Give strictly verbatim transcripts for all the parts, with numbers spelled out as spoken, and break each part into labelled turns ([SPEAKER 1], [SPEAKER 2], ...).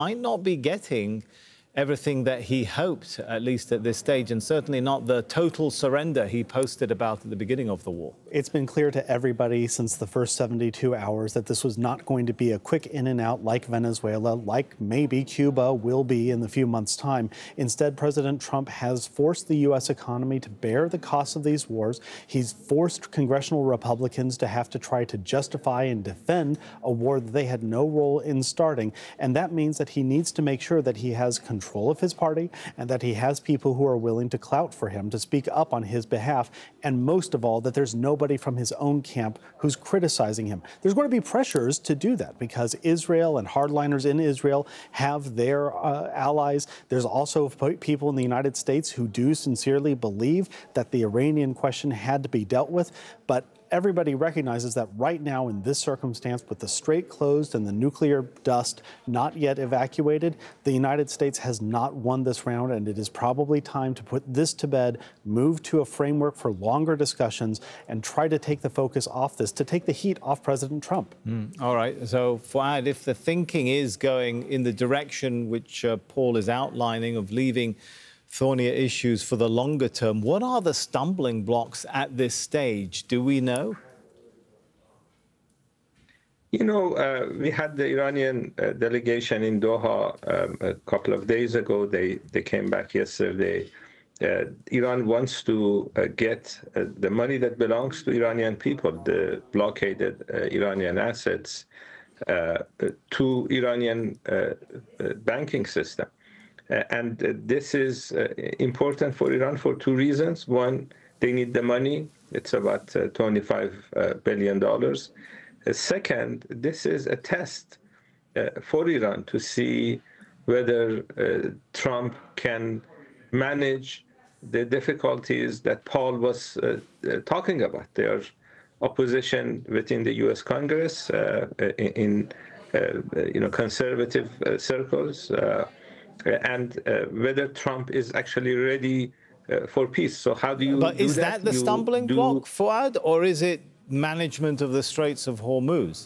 [SPEAKER 1] might not be getting everything that he hoped, at least at this stage, and certainly not the total surrender he posted about at the beginning of the war.
[SPEAKER 2] It's been clear to everybody since the first seventy-two hours that this was not going to be a quick in and out like Venezuela, like maybe Cuba will be in a few months' time. Instead, President Trump has forced the U S economy to bear the cost of these wars. He's forced congressional Republicans to have to try to justify and defend a war that they had no role in starting. And that means that he needs to make sure that he has control control of his party and that he has people who are willing to clout for him, to speak up on his behalf, and most of all, that there's nobody from his own camp who's criticizing him. There's going to be pressures to do that because Israel and hardliners in Israel have their uh, allies. There's also people in the United States who do sincerely believe that the Iranian question had to be dealt with, but everybody recognizes that right now in this circumstance, with the strait closed and the nuclear dust not yet evacuated, the United States has not won this round, and it is probably time to put this to bed, move to a framework for longer discussions, and try to take the focus off this, to take the heat off President Trump.
[SPEAKER 1] Mm. All right. So, Fouad, if the thinking is going in the direction which uh, Paul is outlining of leaving thornier issues for the longer term, what are the stumbling blocks at this stage? Do we know?
[SPEAKER 3] You know, uh, we had the Iranian uh, delegation in Doha um, a couple of days ago. They they came back yesterday. Uh, Iran wants to uh, get uh, the money that belongs to Iranian people, the blockaded uh, Iranian assets, uh, to Iranian uh, uh, banking system. Uh, and uh, this is uh, important for Iran for two reasons. One, they need the money. It's about uh, twenty-five billion dollars. Uh, second, this is a test uh, for Iran to see whether uh, Trump can manage the difficulties that Paul was uh, uh, talking about. There's opposition within the U S Congress, uh, in uh, you know conservative uh, circles. Uh, and uh, whether Trump is actually ready uh, for peace. So how do you
[SPEAKER 1] But
[SPEAKER 3] do
[SPEAKER 1] is that,
[SPEAKER 3] that
[SPEAKER 1] the
[SPEAKER 3] you
[SPEAKER 1] stumbling
[SPEAKER 3] do...
[SPEAKER 1] block, Fouad, or is it management of the Straits of Hormuz?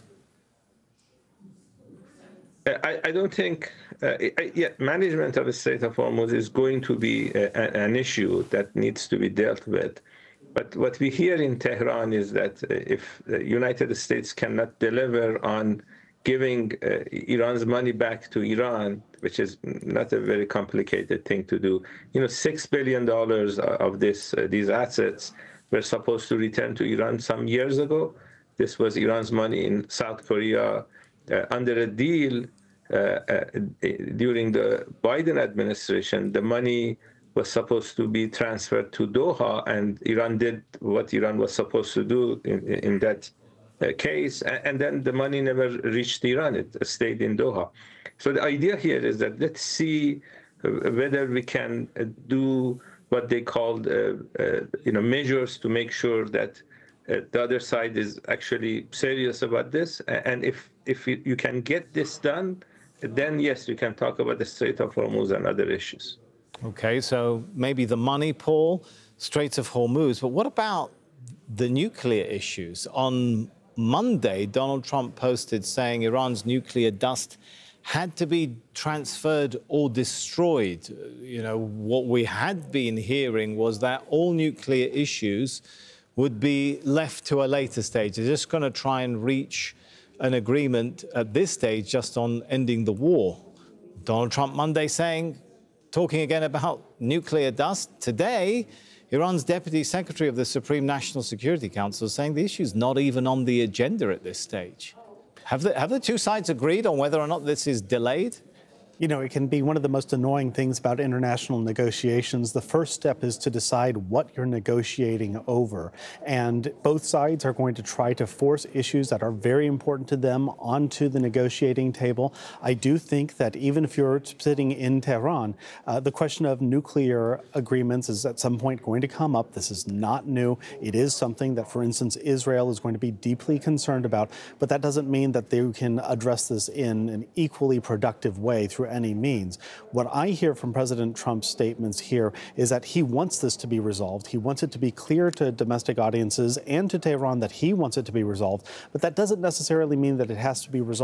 [SPEAKER 3] I, I don't think, uh, I, yeah, management of the Strait of Hormuz is going to be a, an issue that needs to be dealt with. But what we hear in Tehran is that if the United States cannot deliver on giving uh, Iran's money back to Iran, which is not a very complicated thing to do. You know, six billion dollars of this uh, these assets were supposed to return to Iran some years ago. This was Iran's money in South Korea uh, under a deal uh, uh, during the Biden administration. The money was supposed to be transferred to Doha, and Iran did what Iran was supposed to do in, in that Uh, case, and then the money never reached Iran. It stayed in Doha. So the idea here is that let's see whether we can do what they called, uh, uh, you know, measures to make sure that uh, the other side is actually serious about this. And if if you can get this done, then yes, you can talk about the Strait of Hormuz and other issues.
[SPEAKER 1] Okay, so maybe the money, Paul, Straits of Hormuz, but what about the nuclear issues? On Monday, Donald Trump posted saying Iran's nuclear dust had to be transferred or destroyed. You know, what we had been hearing was that all nuclear issues would be left to a later stage. They're just going to try and reach an agreement at this stage just on ending the war. Donald Trump Monday saying, talking again about nuclear dust. Today, Iran's Deputy Secretary of the Supreme National Security Council is saying the issue is not even on the agenda at this stage. Have the, have the two sides agreed on whether or not this is delayed?
[SPEAKER 2] You know, it can be one of the most annoying things about international negotiations. The first step is to decide what you're negotiating over. And both sides are going to try to force issues that are very important to them onto the negotiating table. I do think that even if you're sitting in Tehran, uh, the question of nuclear agreements is at some point going to come up. This is not new. It is something that, for instance, Israel is going to be deeply concerned about. But that doesn't mean that they can address this in an equally productive way through any means. What I hear from President Trump's statements here is that he wants this to be resolved. He wants it to be clear to domestic audiences and to Tehran that he wants it to be resolved. But that doesn't necessarily mean that it has to be resolved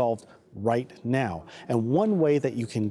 [SPEAKER 2] right now. And one way that you can